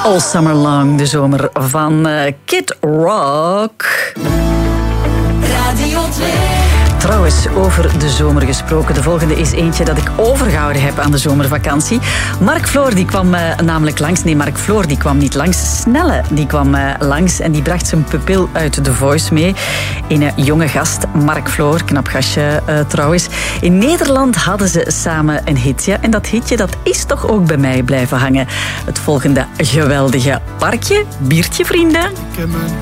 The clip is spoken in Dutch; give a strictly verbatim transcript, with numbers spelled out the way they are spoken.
All Summer Long, de zomer van uh, Kid Rock. Radio twee. Trouwens, over de zomer gesproken. De volgende is eentje dat ik overgehouden heb aan de zomervakantie. Mark Floor die kwam uh, namelijk langs. Nee, Mark Floor die kwam niet langs. Snelle die kwam uh, langs en die bracht zijn pupil uit The Voice mee. Een uh, jonge gast, Mark Floor, knap gastje uh, trouwens. In Nederland hadden ze samen een hitje. En dat hitje dat is toch ook bij mij blijven hangen. Het volgende geweldige parkje. Biertje, vrienden. Ik heb mijn